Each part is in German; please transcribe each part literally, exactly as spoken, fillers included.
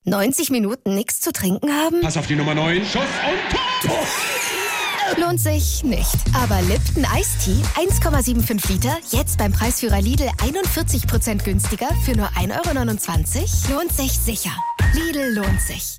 neunzig Minuten nichts zu trinken haben? Pass auf die Nummer neun, Schuss und Tor! Lohnt sich nicht. Aber Lipton Ice Tea, eins Komma fünfundsiebzig Liter, jetzt beim Preisführer Lidl einundvierzig Prozent günstiger für nur ein Euro neunundzwanzig, lohnt sich sicher. Lidl lohnt sich.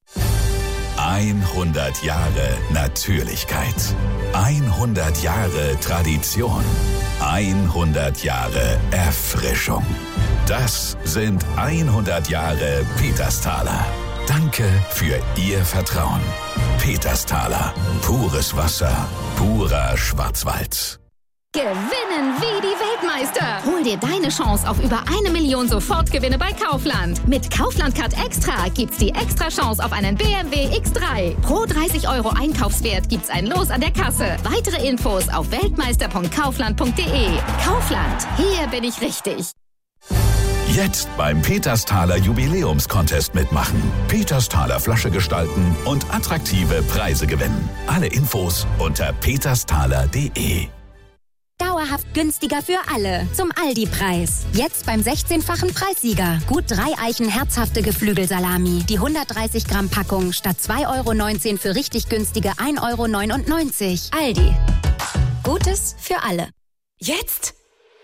hundert Jahre Natürlichkeit. hundert Jahre Tradition. hundert Jahre Erfrischung. Das sind hundert Jahre Petersthaler. Danke für Ihr Vertrauen. Petersthaler. Pures Wasser. Purer Schwarzwald. Gewinnen wie die Weltmeister. Hol dir deine Chance auf über eine Million Sofortgewinne bei Kaufland. Mit Kaufland Card Extra gibt's die extra Chance auf einen B M W X drei. Pro dreißig Euro Einkaufswert gibt's ein Los an der Kasse. Weitere Infos auf weltmeister punkt kaufland punkt de. Kaufland, hier bin ich richtig. Jetzt beim Petersthaler Jubiläumscontest mitmachen. Petersthaler Flasche gestalten und attraktive Preise gewinnen. Alle Infos unter petersthaler punkt de. Dauerhaft günstiger für alle. Zum Aldi-Preis. Jetzt beim sechzehnfachen Preissieger. Gut drei Eichen herzhafte Geflügelsalami. Die hundertdreißig Gramm Packung statt zwei Euro neunzehn für richtig günstige ein Euro neunundneunzig. Aldi. Gutes für alle. Jetzt?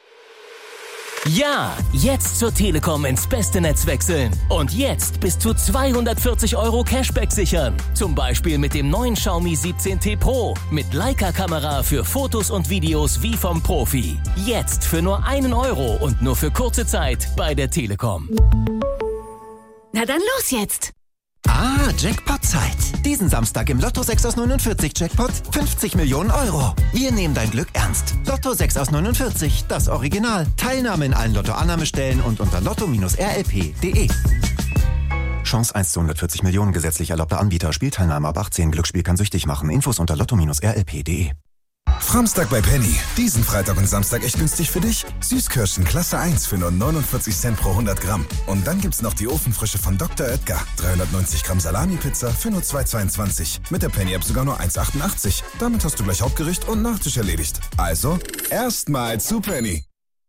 Ja, jetzt zur Telekom ins beste Netz wechseln. Und jetzt bis zu zweihundertvierzig Euro Cashback sichern. Zum Beispiel mit dem neuen Xiaomi siebzehn T Pro. Mit Leica-Kamera für Fotos und Videos wie vom Profi. Jetzt für nur einen Euro und nur für kurze Zeit bei der Telekom. Na dann los jetzt! Ah, Jackpot-Zeit. Diesen Samstag im Lotto sechs aus neunundvierzig Jackpot fünfzig Millionen Euro. Wir nehmen dein Glück ernst. Lotto sechs aus neunundvierzig, das Original. Teilnahme in allen Lotto-Annahmestellen und unter lotto Bindestrich r l p punkt de. Chance eins zu hundertvierzig Millionen, gesetzlich erlaubter Anbieter. Spielteilnahme ab achtzehn. Glücksspiel kann süchtig machen. Infos unter lotto Bindestrich r l p punkt de. Framstag bei Penny. Diesen Freitag und Samstag echt günstig für dich. Süßkirschen Klasse eins für nur neunundvierzig Cent pro hundert Gramm. Und dann gibt's noch die Ofenfrische von Doktor Oetker. dreihundertneunzig Gramm Salami-Pizza für nur zwei Euro zweiundzwanzig. Mit der Penny-App sogar nur eins Euro achtundachtzig. Damit hast du gleich Hauptgericht und Nachtisch erledigt. Also, erstmal zu Penny.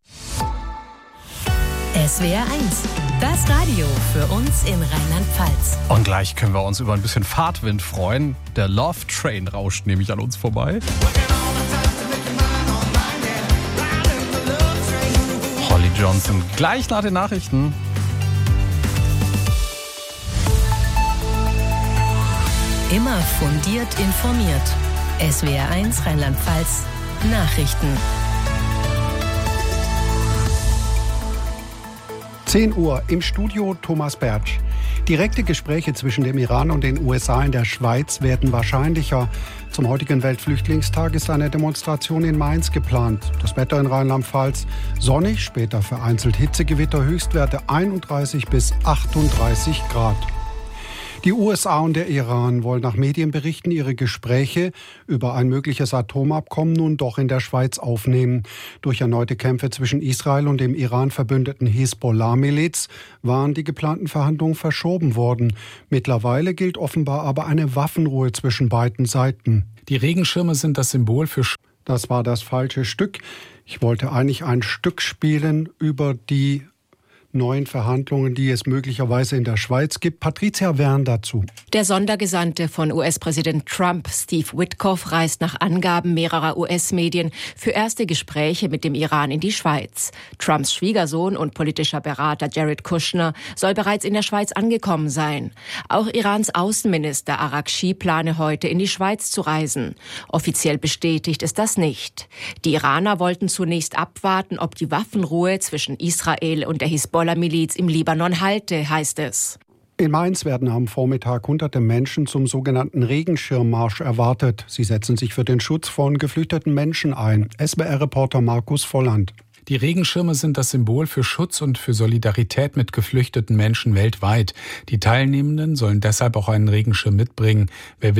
S W R eins, das Radio für uns in Rheinland-Pfalz. Und gleich können wir uns über ein bisschen Fahrtwind freuen. Der Love Train rauscht nämlich an uns vorbei. Holly Johnson, gleich nach den Nachrichten. Immer fundiert informiert. S W R eins Rheinland-Pfalz Nachrichten. zehn Uhr im Studio Thomas Bertsch. Direkte Gespräche zwischen dem Iran und den U S A in der Schweiz werden wahrscheinlicher. Zum heutigen Weltflüchtlingstag ist eine Demonstration in Mainz geplant. Das Wetter in Rheinland-Pfalz sonnig, später vereinzelt Hitzegewitter, Höchstwerte einunddreißig bis achtunddreißig Grad. Die U S A und der Iran wollen nach Medienberichten ihre Gespräche über ein mögliches Atomabkommen nun doch in der Schweiz aufnehmen. Durch erneute Kämpfe zwischen Israel und dem Iran verbündeten Hisbollah-Miliz waren die geplanten Verhandlungen verschoben worden. Mittlerweile gilt offenbar aber eine Waffenruhe zwischen beiden Seiten. Die Regenschirme sind das Symbol für... Sch- das war das falsche Stück. Ich wollte eigentlich ein Stück spielen über die neuen Verhandlungen, die es möglicherweise in der Schweiz gibt. Patricia Wern dazu. Der Sondergesandte von U S-Präsident Trump, Steve Witkoff, reist nach Angaben mehrerer U S-Medien für erste Gespräche mit dem Iran in die Schweiz. Trumps Schwiegersohn und politischer Berater Jared Kushner soll bereits in der Schweiz angekommen sein. Auch Irans Außenminister Araghchi plane heute in die Schweiz zu reisen. Offiziell bestätigt ist das nicht. Die Iraner wollten zunächst abwarten, ob die Waffenruhe zwischen Israel und der Hisbollah Miliz im Libanon halte, heißt es. In Mainz werden am Vormittag hunderte Menschen zum sogenannten Regenschirmmarsch erwartet. Sie setzen sich für den Schutz von geflüchteten Menschen ein. S W R-Reporter Markus Volland. Die Regenschirme sind das Symbol für Schutz und für Solidarität mit geflüchteten Menschen weltweit. Die Teilnehmenden sollen deshalb auch einen Regenschirm mitbringen. Wer will,